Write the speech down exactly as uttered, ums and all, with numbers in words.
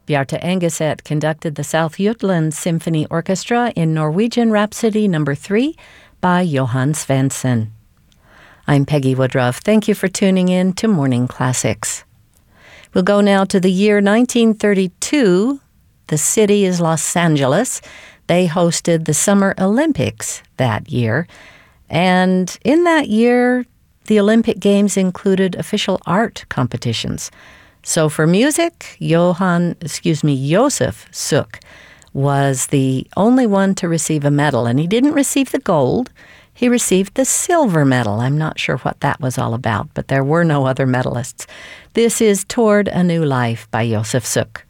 Bjarte Engeset conducted the South Jutland Symphony Orchestra in Norwegian Rhapsody Number three by Johann Svensson. I'm Peggy Woodruff. Thank you for tuning in to Morning Classics. We'll go now to the year nineteen thirty-two. The city is Los Angeles. They hosted the Summer Olympics that year. And in that year, the Olympic Games included official art competitions. So for music, Johann, excuse me, Josef Suk was the only one to receive a medal, and he didn't receive the gold. He received the silver medal. I'm not sure what that was all about, but there were no other medalists. This is Toward a New Life by Josef Suk.